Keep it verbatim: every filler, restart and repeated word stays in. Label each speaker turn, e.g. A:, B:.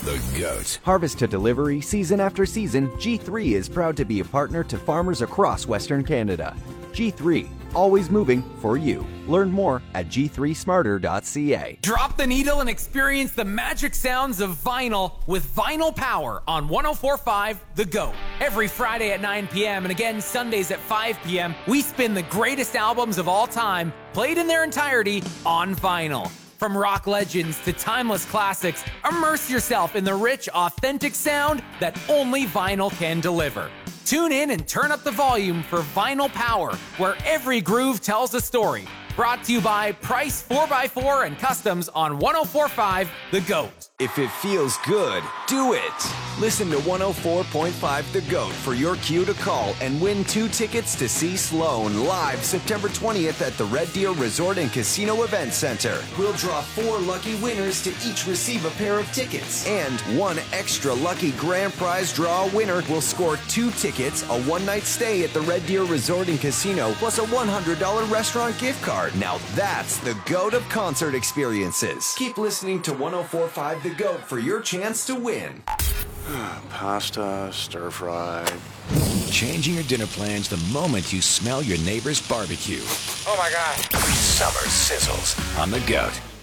A: The GOAT.
B: Harvest to delivery, season after season, G three is proud to be a partner to farmers across Western Canada. G three, always moving for you. Learn more at g three smarter dot c a.
C: Drop the needle and experience the magic sounds of vinyl with Vinyl Power on one oh four point five The GOAT. Every Friday at nine p.m. and again Sundays at five p.m., we spin the greatest albums of all time, played in their entirety on vinyl. From rock legends to timeless classics, immerse yourself in the rich, authentic sound that only vinyl can deliver. Tune in and turn up the volume for Vinyl Power, where every groove tells a story. Brought to you by Price four by four and Customs on one oh four point five The GOAT.
A: If it feels good, do it. Listen to one oh four point five The GOAT for your cue to call and win two tickets to see Sloan live September twentieth at the Red Deer Resort and Casino Event Center. We'll draw four lucky winners to each receive a pair of tickets. And one extra lucky grand prize draw winner will score two tickets, a one-night stay at the Red Deer Resort and Casino, plus a one hundred dollars restaurant gift card. Now that's the GOAT of concert experiences. Keep listening to one oh four point five The GOAT for your chance to win.
D: Pasta, stir fry.
E: Changing your dinner plans the moment you smell your neighbor's barbecue.
D: Oh my God.
E: Summer sizzles on The GOAT.